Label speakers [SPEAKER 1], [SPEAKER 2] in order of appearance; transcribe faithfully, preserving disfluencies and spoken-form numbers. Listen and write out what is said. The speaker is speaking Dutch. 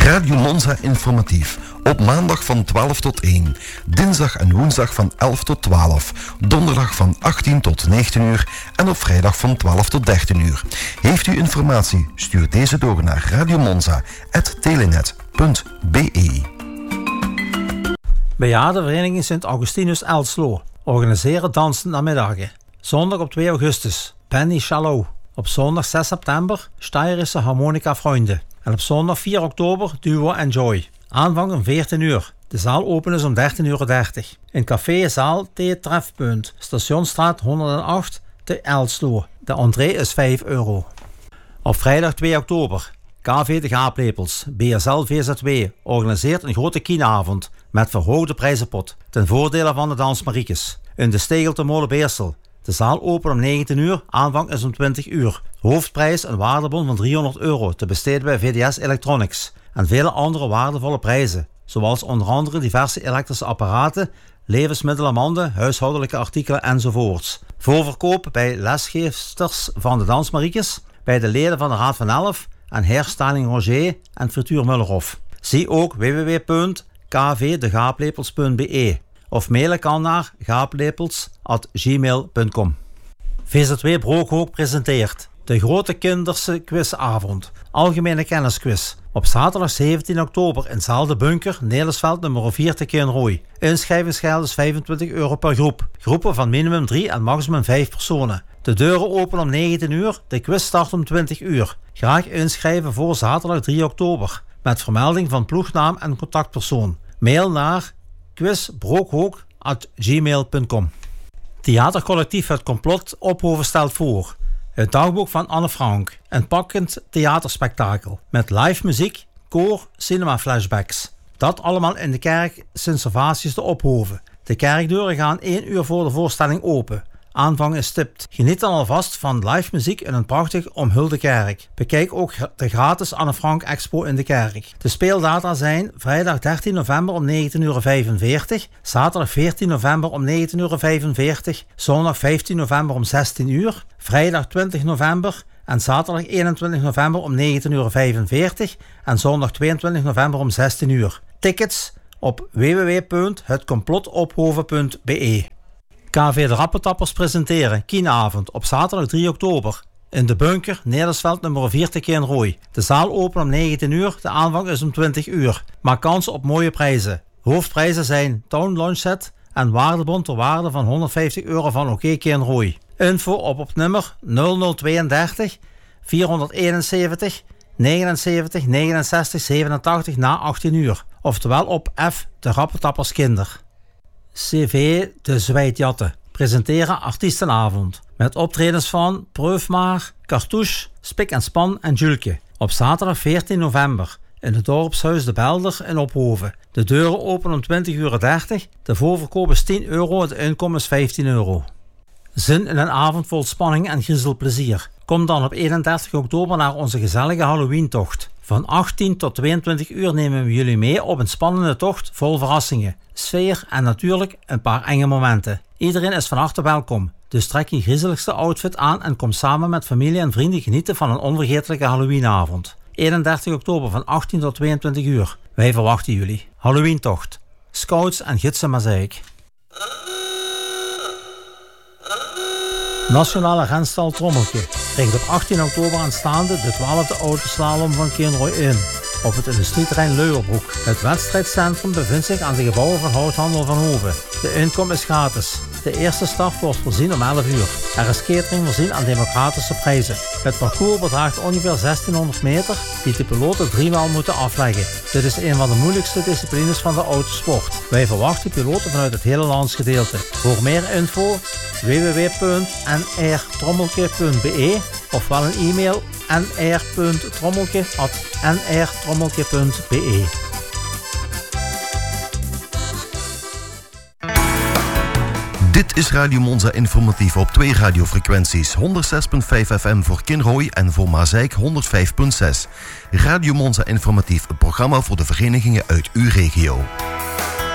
[SPEAKER 1] Radio Monza informatief. Op maandag van twaalf tot één. Dinsdag en woensdag van elf tot twaalf. Donderdag van achttien tot negentien uur. En op vrijdag van twaalf tot dertien uur. Heeft u informatie? Stuur deze door naar radiomonza apenstaartje telenet punt b e.
[SPEAKER 2] Bejaardenvereniging Sint Augustinus Elslo organiseren dansend namiddagen. Zondag op twee augustus, Penny Shallow. Op zondag zes september, Steirische Harmonica Freunde. En op zondag vier oktober, Duo Enjoy. Aanvang om veertien uur. De zaal open is om dertien uur dertig. In café Zaal T Trefpunt, Stationsstraat honderdacht te Elslo. De entree is vijf euro. Op vrijdag twee oktober, K V de Gaaplepels, B S L V Z W, organiseert een grote kienavond met verhoogde prijzenpot ten voordele van de Dans Mariekes. In de Stegel te Molenbeersel. De zaal open om negentien uur, aanvang is om twintig uur. Hoofdprijs een waardebon van driehonderd euro te besteden bij V D S Electronics. En vele andere waardevolle prijzen, zoals onder andere diverse elektrische apparaten, levensmiddelen, manden, huishoudelijke artikelen enzovoorts. Voorverkoop bij lesgeefsters van de Dans Mariekes, bij de leden van de Raad van Elf en Herstaling Roger en Frituur Mullerhof. Zie ook w w w punt k v de gaaplepels punt b e of mailen kan naar gaaplepels at gmail punt com. V Z W Brookhoek presenteert de grote kinderse quizavond, algemene kennisquiz, op zaterdag zeventien oktober in zaal De Bunker, Nederlandsveld nummer vier te Kernrooi. Inschrijvingsgeld is vijfentwintig euro per groep. Groepen van minimum drie en maximum vijf personen. De deuren openen om negentien uur, de quiz start om twintig uur. Graag inschrijven voor zaterdag drie oktober, met vermelding van ploegnaam en contactpersoon. Mail naar quiz brookhoek at gmail punt com. Theatercollectief Het Complot Ophoven stelt voor het dagboek van Anne Frank, een pakkend theaterspektakel met live muziek, koor, cinema flashbacks. Dat allemaal in de kerk Sint Servatius te Ophoven. De kerkdeuren gaan één uur voor de voorstelling open. Aanvang is stipt. Geniet dan alvast van live muziek in een prachtig omhulde kerk. Bekijk ook de gratis Anne Frank Expo in de kerk. De speeldata zijn vrijdag dertien november om negentien uur vijfenveertig, zaterdag veertien november om negentien uur vijfenveertig, zondag vijftien november om zestien uur, vrijdag twintig november en zaterdag eenentwintig november om negentien uur vijfenveertig en zondag tweeëntwintig november om zestien uur. Tickets op w w w punt het complot ophoven punt b e. K V de Rappetappers presenteren kienavond op zaterdag drie oktober in De Bunker, Nederlandsveld nummer vier te Kernrooi. De zaal opent om negentien uur, de aanvang is om twintig uur. Maak kans op mooie prijzen. Hoofdprijzen zijn Town Lunch Set en waardebon ter waarde van honderdvijftig euro van OK Kernrooi. Info op op nummer nul nul tweeëndertig vierhonderdeenenzeventig negenenzeventig negenenzestig zevenentachtig na achttien uur. Oftewel op F de Rappetappers Kinder. C V de Zwijtjatten presenteren artiestenavond met optredens van Preufmaar, Cartouche, Spik en Span en Julke op zaterdag veertien november in het dorpshuis De Belder in Ophoven. De deuren openen om twintig uur dertig, de voorverkoop is tien euro en de inkomen is vijftien euro. Zin in een avond vol spanning en griezelplezier? Kom dan op eenendertig oktober naar onze gezellige Halloween-tocht. Van achttien tot tweeëntwintig uur nemen we jullie mee op een spannende tocht vol verrassingen, sfeer en natuurlijk een paar enge momenten. Iedereen is van harte welkom, dus trek je griezeligste outfit aan en kom samen met familie en vrienden genieten van een onvergetelijke Halloweenavond. eenendertig oktober van achttien tot tweeëntwintig uur. Wij verwachten jullie. Halloween-tocht. Scouts en gidsen Mazeik. Nationale renstal Trommelke richt op achttien oktober aanstaande de twaalfde autoslalom van Kernrooi in op het industrieterrein Leuwerbroek. Het wedstrijdcentrum bevindt zich aan de gebouwen van Houthandel Van Hoven. De inkom is gratis. De eerste start wordt voorzien om elf uur. Er is catering voorzien aan democratische prijzen. Het parcours bedraagt ongeveer zestienhonderd meter die de piloten driemaal moeten afleggen. Dit is een van de moeilijkste disciplines van de autosport. Wij verwachten piloten vanuit het hele landsgedeelte. Voor meer info w w w punt n r trommelke punt b e ofwel een e-mail n r punt trommelke at n r trommelke punt b e.
[SPEAKER 1] Dit is Radio Monza informatief op twee radiofrequenties. honderdzes komma vijf F M voor Kinrooi en voor Mazeik honderdvijf komma zes. Radio Monza informatief, een programma voor de verenigingen uit uw regio.